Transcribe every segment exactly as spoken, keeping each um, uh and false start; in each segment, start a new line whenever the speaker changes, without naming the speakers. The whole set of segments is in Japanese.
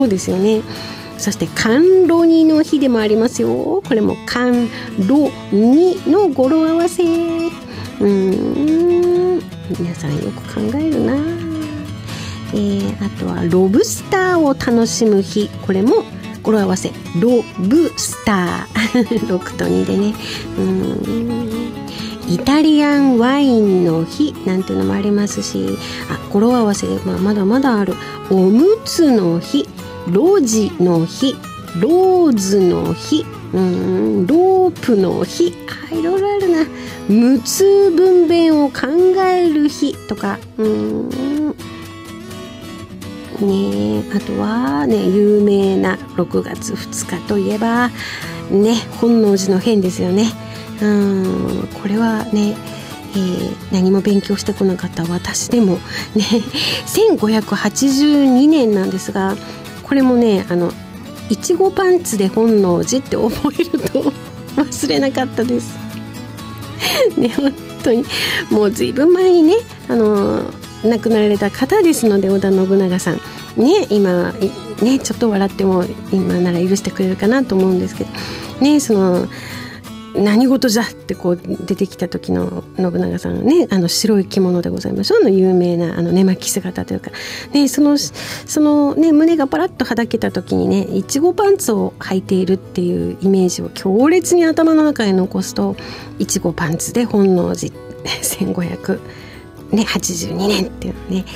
そうですよね。そして甘露煮の日でもありますよ。これも甘露煮の語呂合わせ。うーん、皆さんよく考えるな。えー、あとはロブスターを楽しむ日、これも語呂合わせロブスターろくとにでね。うーん、イタリアンワインの日なんていうのもありますし、あ、語呂合わせで、まあ、まだまだある。おむつの日、ロジの日、ローズの日、うーん、ロープの日、あ、いろいろあるな。無痛分娩を考える日とか、うーんね、あとはね、有名なろくがつふつかといえばね、本能寺の変ですよね。うーん、これはね、えー、何も勉強してこなかった私でもねせんごひゃくはちじゅうにねんなんですが、これもね、あのいちごパンツで本能寺って覚えると忘れなかったですね。本当にもうずいぶん前にね、あの亡くなられた方ですので、織田信長さんね、今ね、ちょっと笑っても今なら許してくれるかなと思うんですけどね、その何事じゃってこう出てきた時の信長さんね、あの白い着物でございましょう、あの有名なあの寝巻き姿というかね、そのそのね、胸がパラッとはだけた時にね、いちごパンツを履いているっていうイメージを強烈に頭の中に残すと、いちごパンツで本能寺せんごひゃくはちじゅうにねんっていうのね、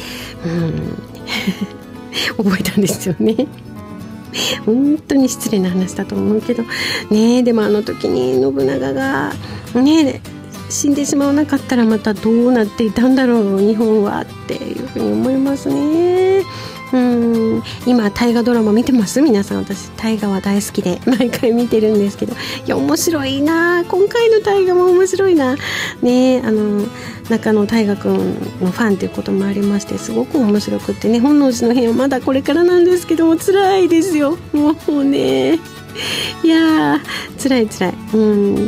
うん覚えたんですよね。本当に失礼な話だと思うけどね。でもあの時に信長がね死んでしまわなかったら、またどうなっていたんだろう日本はっていうふうに思いますね。うん、今大河ドラマ見てます皆さん。私大河は大好きで毎回見てるんですけど、いや面白いな。今回の大河も面白いなね。あの中野大河くんのファンということもありまして、すごく面白くってね、本能寺の変はまだこれからなんですけども、辛いですよもうね。いやー辛い辛い。うん、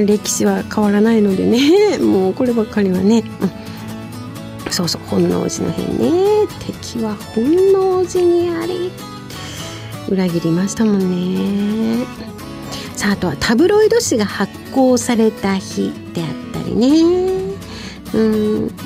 歴史は変わらないのでね、もうこればっかりはね、うん、そうそう、本能寺の変ね、敵は本能寺にあり、裏切りましたもんね。さあ、あとはタブロイド紙が発行された日であったりね、うん、うん、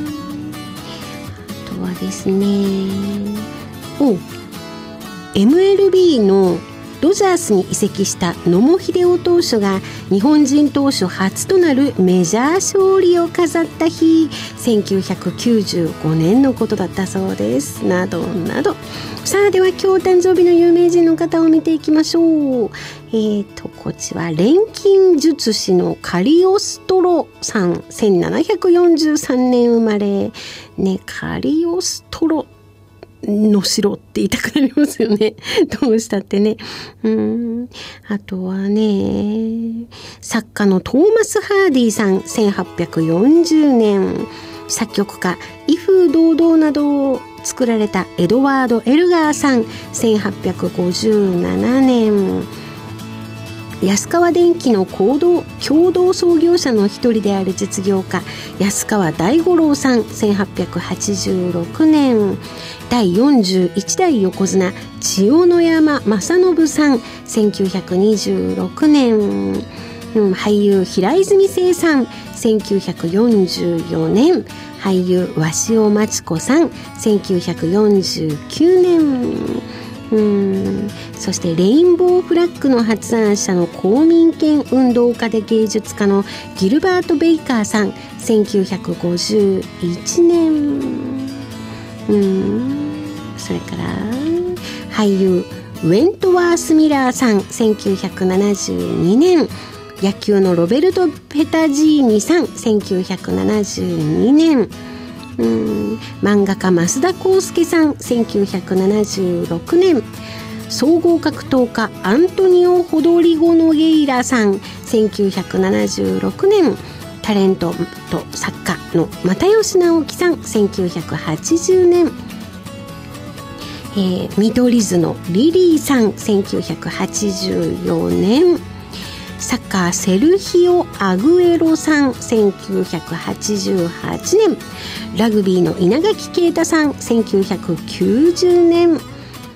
あとはですね、お エムエルビー のドジャースに移籍した野茂英雄投手が日本人投手初となるメジャー勝利を飾った日、せんきゅうひゃくきゅうじゅうごねんのことだったそうです。などなど。さあ、では今日誕生日の有名人の方を見ていきましょう。えーとこちら錬金術師のカリオストロさん、せんななひゃくよんじゅうさんねん生まれね。カリオストロの城って言いたくなりますよね。どうしたってね。うーん、あとはね、作家のトーマス・ハーディさん、せんはっぴゃくよんじゅうねん、作曲家威風堂々などを作られたエドワード・エルガーさん、せんはっぴゃくごじゅうななねん、安川電機の共同、共同創業者の一人である実業家安川大五郎さん、せんはっぴゃくはちじゅうろくねん、だいよんじゅういちだい横綱千代の山正信さん、せんきゅうひゃくにじゅうろくねん、うん、俳優平泉成さん、せんきゅうひゃくよんじゅうよねん、俳優鷲尾真知子さん、せんきゅうひゃくよんじゅうきゅうねん、うん、そしてレインボーフラッグの発案者の公民権運動家で芸術家のギルバート・ベイカーさん、せんきゅうひゃくごじゅういちねん、うん、それから俳優ウェントワース・ミラーさん、せんきゅうひゃくななじゅうにねん、野球のロベルト・ペタジーニさん、せんきゅうひゃくななじゅうにねん、うん、漫画家増田康介さん、せんきゅうひゃくななじゅうろくねん、総合格闘家アントニオ・ホドリゴ・ノゲイラさん、せんきゅうひゃくななじゅうろくねん、タレントと作家の又吉直樹さん、せんきゅうひゃくはちじゅうねん、えー、見取り図のリリーさん、せんきゅうひゃくはちじゅうよねん、サッカーセルヒオ・アグエロさん、せんきゅうひゃくはちじゅうはちねん、ラグビーの稲垣啓太さん、せんきゅうひゃくきゅうじゅうねん、